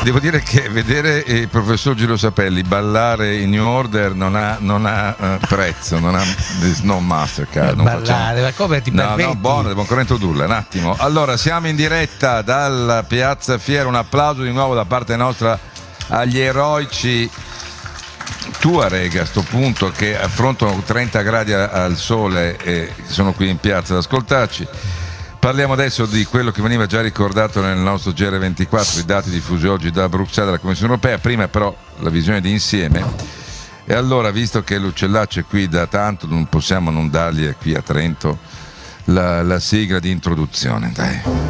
devo dire che vedere il professor Giro Sapelli ballare in New Order non ha prezzo, non ha no Mastercard. Ballare, ma come ti permetti? No, buono, devo ancora introdurla un attimo. Allora, siamo in diretta dalla Piazza Fiera, un applauso di nuovo da parte nostra agli eroici Tuareg a sto punto, che affrontano 30 gradi al sole e sono qui in piazza ad ascoltarci. Parliamo adesso di quello che veniva già ricordato nel nostro GR24, i dati diffusi oggi da Bruxelles dalla Commissione Europea. Prima però la visione di insieme. E allora, visto che l'Uccellaccio è qui da tanto, non possiamo non dargli qui a Trento la sigla di introduzione, dai.